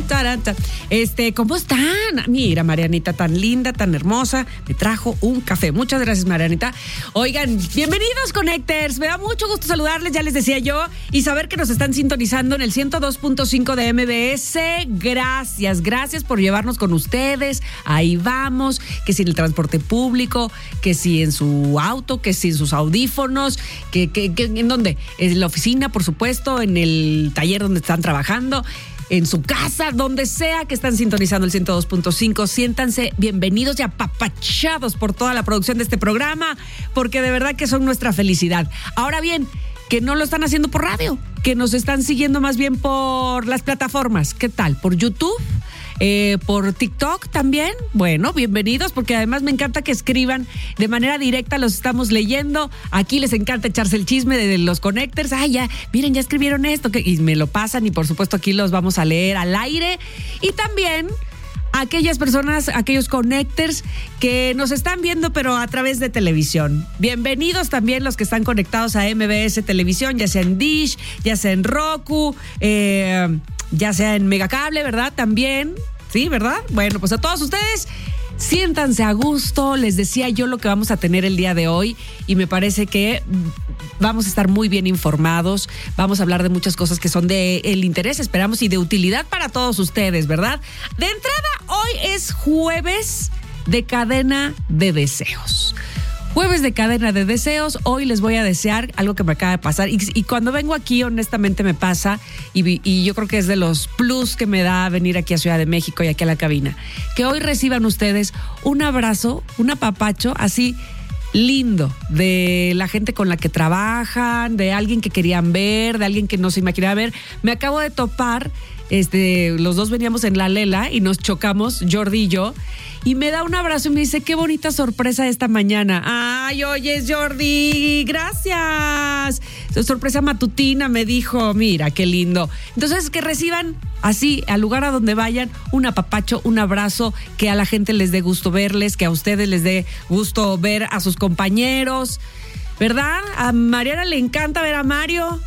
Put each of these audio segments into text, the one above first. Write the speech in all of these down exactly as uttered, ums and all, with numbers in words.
tarán, tarán. Este, ¿cómo están? Mira, Marianita, tan linda, tan hermosa, me trajo un café. Muchas gracias, Marianita. Oigan, bienvenidos, Connectors. Me da mucho gusto saludarles, ya les decía yo, y saber que nos están sintonizando en el ciento dos punto cinco de M B S. Gracias, gracias por llevarnos con ustedes. Ahí vamos, que si en el transporte público, que si en su auto, que si en sus audífonos, que, que, que ¿en dónde? En la oficina, por supuesto, en el taller donde están trabajando, en su casa, donde sea que están sintonizando el ciento dos punto cinco. Siéntanse bienvenidos y apapachados por toda la producción de este programa, porque de verdad que son nuestra felicidad. Ahora bien, que no lo están haciendo por radio, que nos están siguiendo más bien por las plataformas. ¿Qué tal? ¿Por YouTube? Eh, ¿Por TikTok también? Bueno, bienvenidos, porque además me encanta que escriban de manera directa, los estamos leyendo. Aquí les encanta echarse el chisme de los Connectors. Ay, ya, miren, ya escribieron esto, que, y me lo pasan, y por supuesto aquí los vamos a leer al aire. Y también aquellas personas, aquellos Connectors que nos están viendo pero a través de televisión. Bienvenidos también los que están conectados a M B S Televisión, ya sea en Dish, ya sea en Roku, eh, ya sea en Megacable, ¿verdad? También, sí, ¿verdad? Bueno, pues a todos ustedes, siéntanse a gusto. Les decía yo lo que vamos a tener el día de hoy y me parece que vamos a estar muy bien informados. Vamos a hablar de muchas cosas que son de el interés, esperamos, y de utilidad para todos ustedes, ¿verdad? De entrada, hoy es jueves de cadena de deseos. Jueves de cadena de deseos. Hoy les voy a desear algo que me acaba de pasar. Y, y cuando vengo aquí, honestamente me pasa, y, y yo creo que es de los plus que me da venir aquí a Ciudad de México y aquí a la cabina, que hoy reciban ustedes un abrazo, un apapacho así lindo de la gente con la que trabajan, de alguien que querían ver, de alguien que no se imaginaba ver. Me acabo de topar, este, los dos veníamos en la Lela y nos chocamos, Jordi y yo, y me da un abrazo y me dice, qué bonita sorpresa esta mañana. Ay, oye, Jordi, gracias. Sorpresa matutina, me dijo, mira, qué lindo. Entonces, que reciban así, al lugar a donde vayan, un apapacho, un abrazo, que a la gente les dé gusto verles, que a ustedes les dé gusto ver a sus compañeros, ¿verdad? A Mariana le encanta ver a Mario.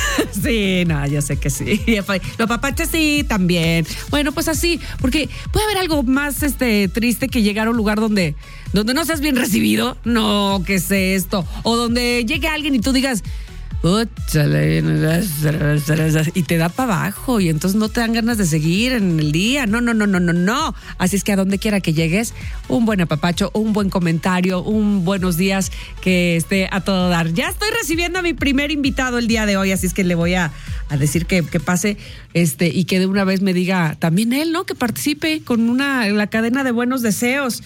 Sí, no, yo sé que sí. Los papachos sí, también. Bueno, pues así, porque puede haber algo más este triste que llegar a un lugar donde, donde no seas bien recibido. No, ¿qué es esto? O donde llegue alguien y tú digas, y te da para abajo y entonces no te dan ganas de seguir en el día. No, no, no, no, no, no. Así es que a donde quiera que llegues, un buen apapacho, un buen comentario, un buenos días que esté a todo dar. Ya estoy recibiendo a mi primer invitado el día de hoy, así es que le voy a, a decir que, que pase este y que de una vez me diga también él, ¿no? Que participe con una la cadena de buenos deseos.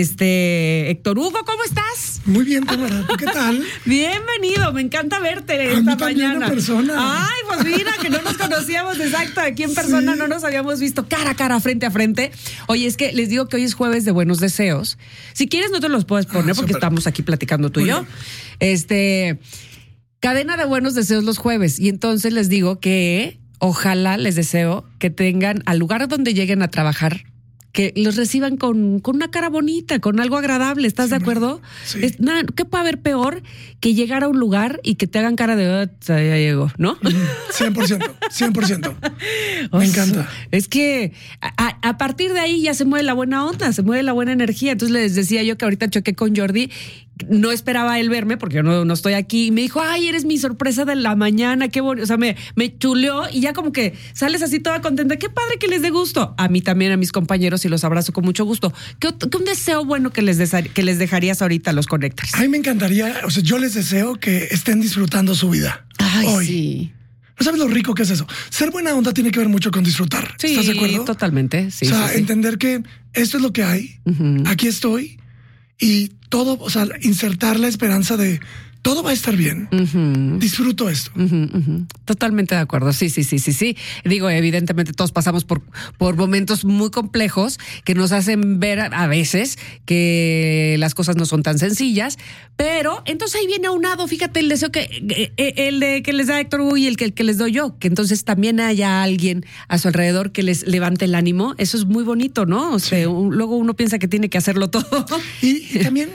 Este, Héctor Hugo, ¿cómo estás? Muy bien, Tamara, ¿tú qué tal? Bienvenido, me encanta verte. A Esta mí también mañana. en persona. Ay, pues mira, que no nos conocíamos, exacto, aquí en persona sí. No nos habíamos visto cara a cara, frente a frente. Oye, es que les digo que hoy es jueves de buenos deseos. Si quieres no te los puedes poner ah, porque super. Estamos aquí platicando tú y yo. Este, cadena de buenos deseos los jueves. Y entonces les digo que ojalá les deseo que tengan al lugar donde lleguen a trabajar, que los reciban con, con una cara bonita, con algo agradable. ¿Estás sí, de acuerdo? Sí. Es, nada, ¿qué puede haber peor que llegar a un lugar y que te hagan cara de, oh, ya llegó, ¿no? cien por ciento, cien por ciento. Me encanta. Es que a, a partir de ahí ya se mueve la buena onda, se mueve la buena energía. Entonces les decía yo que ahorita choqué con Jordi. No esperaba él verme porque yo no, no estoy aquí. Y me dijo, ay, eres mi sorpresa de la mañana, qué bonito. O sea, me, me chuleó y ya como que sales así toda contenta. Qué padre que les dé gusto. A mí también, a mis compañeros, y los abrazo con mucho gusto. ¿Qué, qué un deseo bueno que les, des, que les dejarías ahorita a los Connectors? A mí me encantaría, o sea, yo les deseo que estén disfrutando su vida. Ay, hoy. Sí. ¿No sabes lo rico que es eso? Ser buena onda tiene que ver mucho con disfrutar. Sí, ¿estás de acuerdo? Totalmente. Sí, o sea, sí, sí. entender que esto es lo que hay, uh-huh. Aquí estoy, y todo, o sea, insertar la esperanza de todo va a estar bien. Uh-huh. Disfruto esto. Uh-huh, uh-huh. Totalmente de acuerdo. Sí, sí, sí, sí, sí. Digo, evidentemente todos pasamos por, por momentos muy complejos que nos hacen ver a veces que las cosas no son tan sencillas, pero entonces ahí viene aunado, fíjate, el deseo que el de que les da Héctor Hugo y el que, el que les doy yo, que entonces también haya alguien a su alrededor que les levante el ánimo. Eso es muy bonito, ¿no? O sea, sí. un, luego uno piensa que tiene que hacerlo todo. Y, y también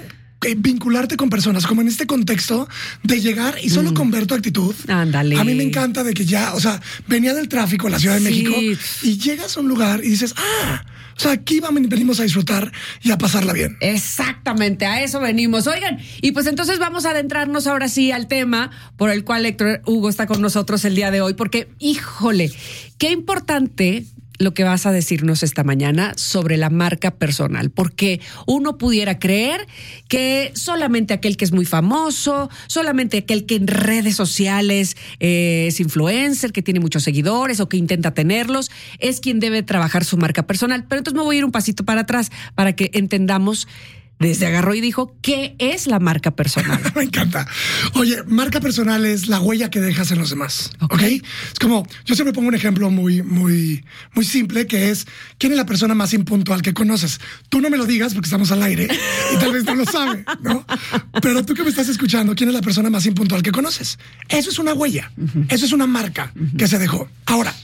vincularte con personas, como en este contexto de llegar y solo mm. con ver tu actitud. Ándale. A mí me encanta de que ya, o sea, venía del tráfico en la Ciudad de sí. México y llegas a un lugar y dices, ah, o sea, aquí vamos, venimos a disfrutar y a pasarla bien. Exactamente, a eso venimos. Oigan, y pues entonces vamos a adentrarnos ahora sí al tema por el cual Héctor Hugo está con nosotros el día de hoy, porque, híjole, qué importante lo que vas a decirnos esta mañana sobre la marca personal, porque uno pudiera creer que solamente aquel que es muy famoso, solamente aquel que en redes sociales eh, es influencer, que tiene muchos seguidores o que intenta tenerlos, es quien debe trabajar su marca personal. Pero entonces me voy a ir un pasito para atrás para que entendamos. Desde agarró y dijo, ¿qué es la marca personal? Me encanta. Oye, marca personal es la huella que dejas en los demás. ¿Ok? ¿Okay? Es como, yo siempre pongo un ejemplo muy, muy, muy simple, que es, ¿quién es la persona más impuntual que conoces? Tú no me lo digas porque estamos al aire y tal vez no lo sabe, ¿no? Pero tú que me estás escuchando, ¿quién es la persona más impuntual que conoces? Eso es una huella. Uh-huh. Eso es una marca uh-huh. que se dejó. Ahora,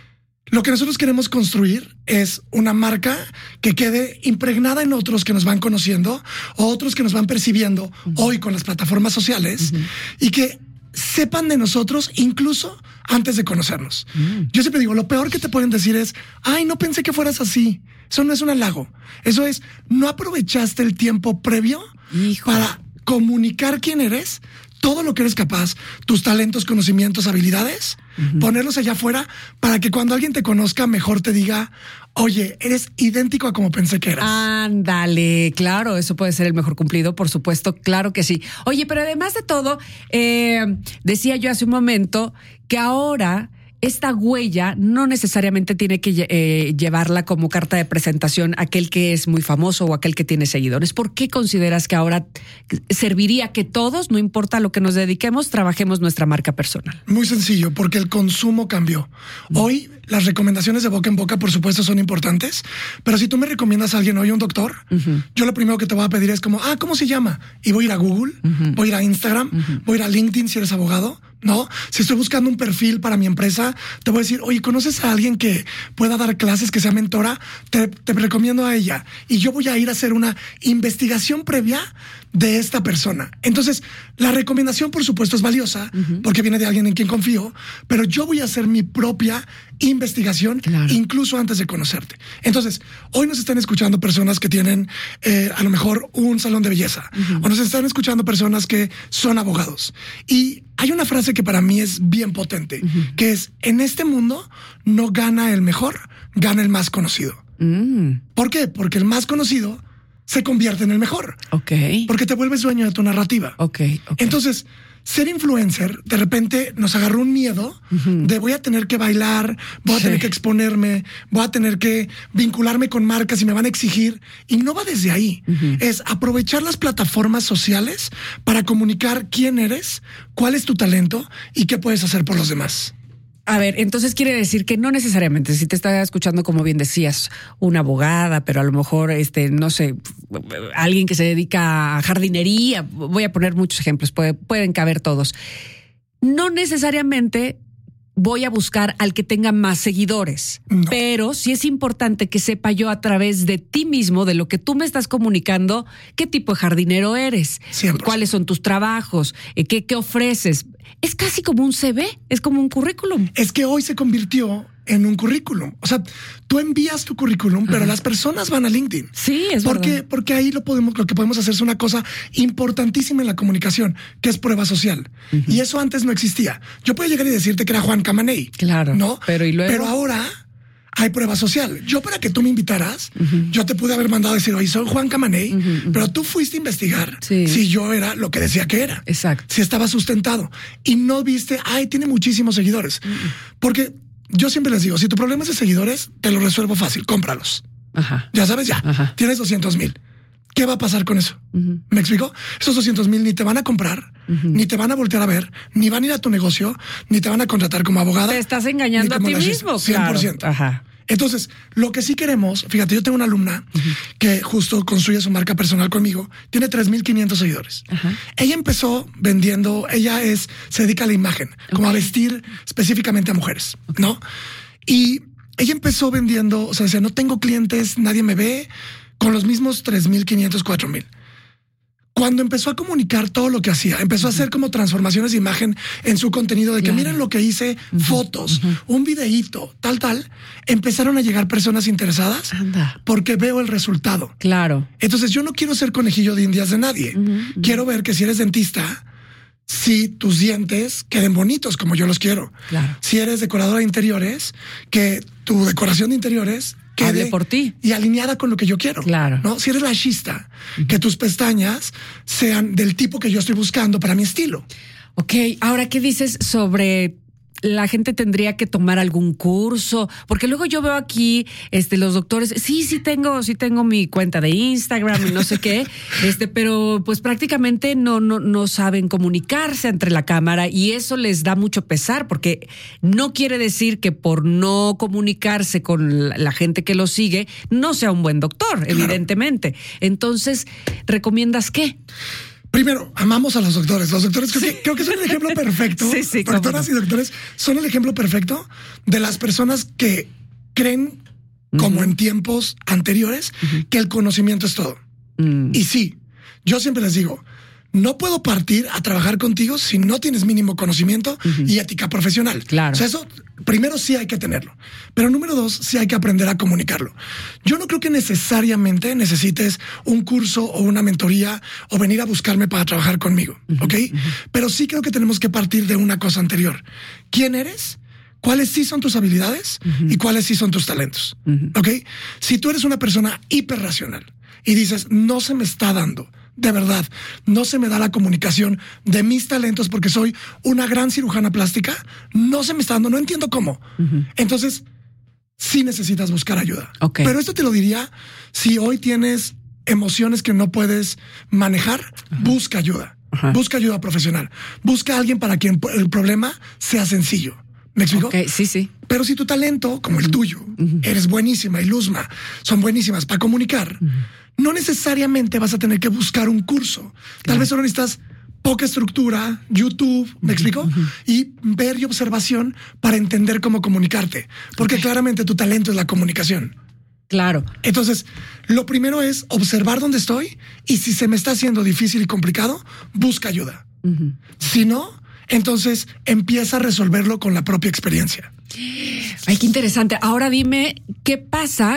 lo que nosotros queremos construir es una marca que quede impregnada en otros que nos van conociendo o otros que nos van percibiendo uh-huh. hoy con las plataformas sociales uh-huh. y que sepan de nosotros incluso antes de conocernos. Uh-huh. Yo siempre digo, lo peor que te pueden decir es, ay, no pensé que fueras así. Eso no es un halago. Eso es, no aprovechaste el tiempo previo Hijo. para comunicar quién eres, todo lo que eres capaz, tus talentos, conocimientos, habilidades, uh-huh. ponerlos allá afuera para que cuando alguien te conozca mejor te diga, oye, eres idéntico a como pensé que eras. Ándale, claro, eso puede ser el mejor cumplido, por supuesto, claro que sí. Oye, pero además de todo, eh, decía yo hace un momento que ahora esta huella no necesariamente tiene que eh, llevarla como carta de presentación aquel que es muy famoso o aquel que tiene seguidores. ¿Por qué consideras que ahora serviría que todos, no importa lo que nos dediquemos, trabajemos nuestra marca personal? Muy sencillo, porque el consumo cambió. Hoy las recomendaciones de boca en boca, por supuesto, son importantes, pero si tú me recomiendas a alguien hoy, un doctor, uh-huh. yo lo primero que te voy a pedir es como, ah, ¿cómo se llama? Y voy a ir a Google, uh-huh. voy a ir a Instagram, uh-huh. voy a ir a LinkedIn si eres abogado, ¿no? Si estoy buscando un perfil para mi empresa, te voy a decir, oye, ¿conoces a alguien que pueda dar clases, que sea mentora? Te, te recomiendo a ella. Y yo voy a ir a hacer una investigación previa de esta persona. Entonces, la recomendación, por supuesto, es valiosa, uh-huh. porque viene de alguien en quien confío, pero yo voy a hacer mi propia investigación, claro. incluso antes de conocerte. Entonces, hoy nos están escuchando personas que tienen eh, a lo mejor un salón de belleza, uh-huh. o nos están escuchando personas que son abogados. Y hay una frase que para mí es bien potente, uh-huh. que es, en este mundo no gana el mejor, gana el más conocido. Mm. ¿Por qué? Porque el más conocido se convierte en el mejor. Ok. Porque te vuelves dueño de tu narrativa. Ok, ok. Entonces, ser influencer, de repente nos agarró un miedo uh-huh. de voy a tener que bailar, voy a sí. tener que exponerme, voy a tener que vincularme con marcas y me van a exigir. Y no va desde ahí. Uh-huh. Es aprovechar las plataformas sociales para comunicar quién eres, cuál es tu talento y qué puedes hacer por los demás. A ver, entonces quiere decir que no necesariamente, si te está escuchando, como bien decías, una abogada, pero a lo mejor, este, no sé, alguien que se dedica a jardinería, voy a poner muchos ejemplos, puede, pueden caber todos. No necesariamente voy a buscar al que tenga más seguidores, no. pero sí es importante que sepa yo a través de ti mismo, de lo que tú me estás comunicando, qué tipo de jardinero eres, cien por ciento. Cuáles son tus trabajos, qué, qué ofreces. Es casi como un C V, es como un currículum. Es que hoy se convirtió en un currículum. O sea, tú envías tu currículum, pero uh-huh. las personas van a LinkedIn. Sí, es porque, verdad. Porque ahí lo podemos, lo que podemos hacer es una cosa importantísima en la comunicación, que es prueba social. Uh-huh. Y eso antes no existía. Yo puedo llegar y decirte que era Juan Camaney. Claro. ¿No? Pero, ¿y luego? Pero ahora hay prueba social. Yo, para que tú me invitaras, uh-huh. yo te pude haber mandado a decir, oye, soy Juan Camaney, uh-huh, uh-huh. pero tú fuiste a investigar sí. si yo era lo que decía que era. Exacto. Si estaba sustentado. Y no viste, ay, tiene muchísimos seguidores. Uh-huh. Porque yo siempre les digo, si tu problema es de seguidores, te lo resuelvo fácil, cómpralos. Ajá. Ya sabes, ya. Ajá. Tienes doscientos mil. ¿Qué va a pasar con eso? Uh-huh. ¿Me explico? Esos doscientos mil ni te van a comprar, uh-huh. ni te van a voltear a ver, ni van a ir a tu negocio, ni te van a contratar como abogada. Te estás engañando a ti mismo, cien por ciento. Claro. Ajá. Entonces, lo que sí queremos, fíjate, yo tengo una alumna uh-huh. que justo construye su marca personal conmigo, tiene tres mil quinientos seguidores. Uh-huh. Ella empezó vendiendo, ella es, se dedica a la imagen, okay. como a vestir específicamente a mujeres, okay. ¿no? Y ella empezó vendiendo, o sea, decía, no tengo clientes, nadie me ve, con los mismos tres mil quinientos, cuatro mil. Cuando empezó a comunicar todo lo que hacía, empezó uh-huh. a hacer como transformaciones de imagen en su contenido, de que claro. miren lo que hice, uh-huh. fotos, uh-huh. un videíto, tal, tal, empezaron a llegar personas interesadas Anda. porque veo el resultado. Claro. Entonces yo no quiero ser conejillo de indias de nadie. Uh-huh. Uh-huh. Quiero ver que si eres dentista, si tus dientes queden bonitos como yo los quiero. Claro. Si eres decoradora de interiores, que tu decoración de interiores quede Hable por ti y alineada con lo que yo quiero. Claro. ¿No? Si eres lashista, uh-huh. que tus pestañas sean del tipo que yo estoy buscando para mi estilo. Ok, ahora, ¿qué dices sobre la gente tendría que tomar algún curso? Porque luego yo veo aquí este, los doctores, sí, sí tengo, sí tengo mi cuenta de Instagram y no sé qué, este, pero pues prácticamente no, no, no saben comunicarse entre la cámara y eso les da mucho pesar, porque no quiere decir que por no comunicarse con la gente que lo sigue, no sea un buen doctor, claro. evidentemente. Entonces, ¿recomiendas qué? Primero, amamos a los doctores. Los doctores creo, sí. que, creo que son el ejemplo perfecto. Sí, sí, Doctoras no. y doctores son el ejemplo perfecto de las personas que creen, uh-huh. como en tiempos anteriores, uh-huh. que el conocimiento es todo. Uh-huh. Y sí, yo siempre les digo, no puedo partir a trabajar contigo si no tienes mínimo conocimiento uh-huh. y ética profesional. Claro. O sea, eso primero sí hay que tenerlo. Pero número dos, sí hay que aprender a comunicarlo. Yo no creo que necesariamente necesites un curso o una mentoría o venir a buscarme para trabajar conmigo, uh-huh. ¿ok? Uh-huh. Pero sí creo que tenemos que partir de una cosa anterior. ¿Quién eres? ¿Cuáles sí son tus habilidades? Uh-huh. Y cuáles sí son tus talentos, uh-huh. ¿ok? Si tú eres una persona hiperracional y dices, no se me está dando, de verdad, no se me da la comunicación de mis talentos porque soy una gran cirujana plástica, no se me está dando, no entiendo cómo. Uh-huh. Entonces, sí necesitas buscar ayuda. Okay. Pero esto te lo diría si hoy tienes emociones que no puedes manejar, uh-huh. busca ayuda. Uh-huh. Busca ayuda profesional. Busca a alguien para quien el problema sea sencillo. ¿Me explico? Okay, sí, sí. Pero si tu talento, como uh-huh. el tuyo, uh-huh. eres buenísima y Luzma son buenísimas para comunicar, uh-huh. no necesariamente vas a tener que buscar un curso. Tal claro. vez solo necesitas poca estructura, YouTube, ¿me uh-huh, explico? Uh-huh. Y ver y observación para entender cómo comunicarte. Porque okay. claramente tu talento es la comunicación. Claro. Entonces, lo primero es observar dónde estoy y si se me está haciendo difícil y complicado, busca ayuda. Uh-huh. Si no, entonces empieza a resolverlo con la propia experiencia. Ay, qué interesante. Ahora dime, ¿qué pasa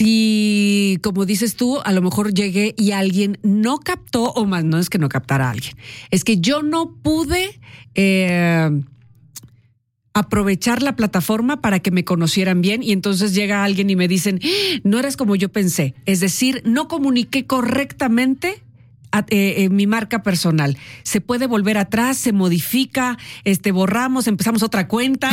si, como dices tú, a lo mejor llegué y alguien no captó, o más no es que no captara a alguien, es que yo no pude eh, aprovechar la plataforma para que me conocieran bien y entonces llega alguien y me dicen, no eres como yo pensé, es decir, no comuniqué correctamente a, eh, eh, mi marca personal. ¿Se puede volver atrás? ¿Se modifica? Este, borramos, empezamos otra cuenta.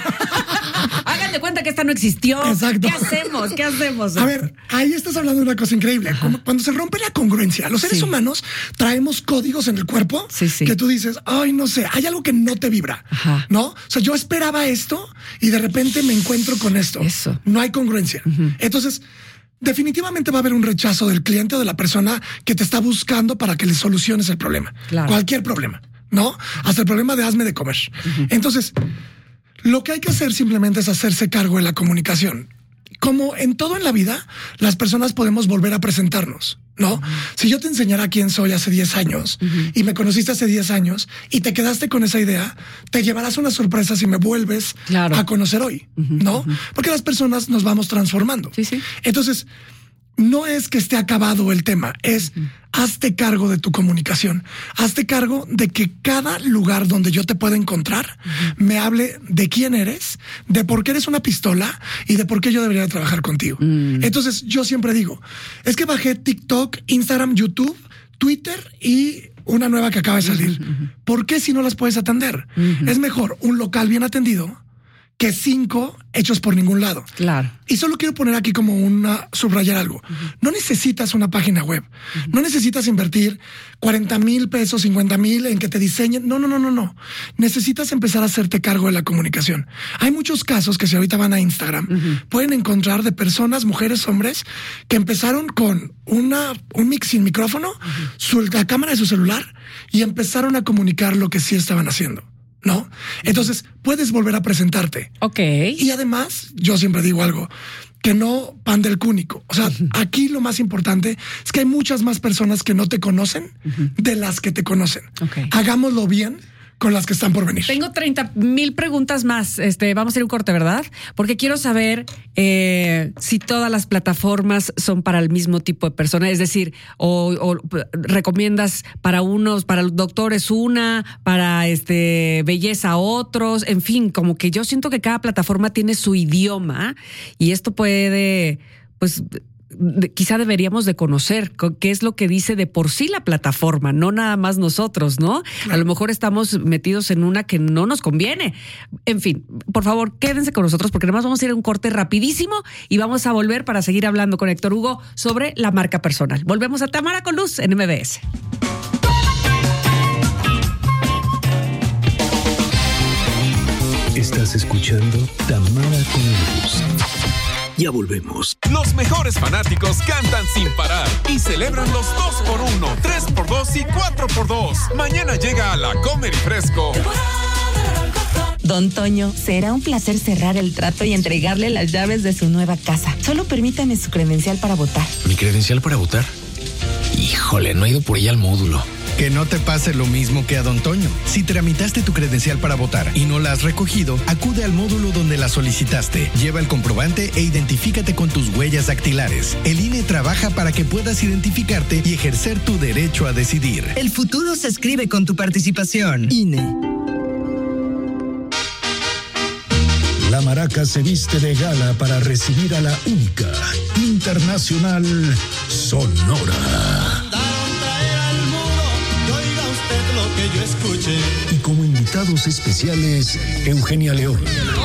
Hagan de cuenta que esta no existió. Exacto. ¿Qué hacemos? ¿Qué hacemos? A ver, ahí estás hablando de una cosa increíble. Como cuando se rompe la congruencia, los seres sí. humanos traemos códigos en el cuerpo sí, sí. que tú dices, ay, no sé, hay algo que no te vibra, Ajá. ¿no? O sea, yo esperaba esto y de repente me encuentro con esto. Eso. No hay congruencia. Uh-huh. Entonces, definitivamente va a haber un rechazo del cliente o de la persona que te está buscando para que le soluciones el problema. Claro. Cualquier problema, ¿no? Hasta el problema de hazme de comer. Uh-huh. Entonces, lo que hay que hacer simplemente es hacerse cargo de la comunicación. Como en todo en la vida, las personas podemos volver a presentarnos, ¿no? Uh-huh. Si yo te enseñara quién soy hace diez años uh-huh. y me conociste hace diez años y te quedaste con esa idea, te llevarás una sorpresa si me vuelves claro. a conocer hoy, uh-huh. ¿no? Uh-huh. Porque las personas nos vamos transformando. Sí, sí. Entonces, no es que esté acabado el tema, es uh-huh. hazte cargo de tu comunicación, hazte cargo de que cada lugar donde yo te pueda encontrar uh-huh. me hable de quién eres, de por qué eres una pistola y de por qué yo debería trabajar contigo. Uh-huh. Entonces yo siempre digo, es que bajé TikTok, Instagram, YouTube, Twitter y una nueva que acaba de salir. Uh-huh. ¿Por qué si no las puedes atender? Uh-huh. Es mejor un local bien atendido que cinco hechos por ningún lado. Claro. Y solo quiero poner aquí como una, subrayar algo. Uh-huh. No necesitas una página web. Uh-huh. No necesitas invertir cuarenta mil pesos, cincuenta mil en que te diseñen. No, no, no, no, no. Necesitas empezar a hacerte cargo de la comunicación. Hay muchos casos que si ahorita van a Instagram, uh-huh. pueden encontrar de personas, mujeres, hombres, que empezaron con una, un mix sin micrófono, uh-huh. su, la cámara de su celular y empezaron a comunicar lo que sí estaban haciendo. ¿No? Entonces puedes volver a presentarte. Ok. Y además, yo siempre digo algo, que no pan del cúnico. O sea, uh-huh. aquí lo más importante es que hay muchas más personas que no te conocen uh-huh. de las que te conocen. Okay. Hagámoslo bien con las que están por venir. Tengo treinta mil preguntas más. Este, vamos a ir un corte, ¿verdad? Porque quiero saber eh, si todas las plataformas son para el mismo tipo de persona. Es decir, o, o recomiendas para unos, para los doctores una, para este belleza otros. En fin, como que yo siento que cada plataforma tiene su idioma y esto puede, pues, quizá deberíamos de conocer qué es lo que dice de por sí la plataforma, no nada más nosotros, ¿no? Claro. A lo mejor estamos metidos en una que no nos conviene. En fin, por favor, quédense con nosotros porque además vamos a ir a un corte rapidísimo y vamos a volver para seguir hablando con Héctor Hugo sobre la marca personal. Volvemos a Tamara con Luz en M B S. Estás escuchando Tamara con Luz. Ya volvemos. Los mejores fanáticos cantan sin parar y celebran los dos por uno, tres por dos y cuatro por dos. Mañana llega a la Comer y Fresco. Don Toño, será un placer cerrar el trato y entregarle las llaves de su nueva casa. Solo permítame su credencial para votar. ¿Mi credencial para votar? Híjole, no he ido por ella al módulo. Que no te pase lo mismo que a Don Toño. Si tramitaste tu credencial para votar y no la has recogido, acude al módulo donde la solicitaste. Lleva el comprobante e identifícate con tus huellas dactilares. El I N E trabaja para que puedas identificarte y ejercer tu derecho a decidir. El futuro se escribe con tu participación. I N E. La Maraca se viste de gala para recibir a la única, internacional, Sonora. Y como invitados especiales, Eugenia León.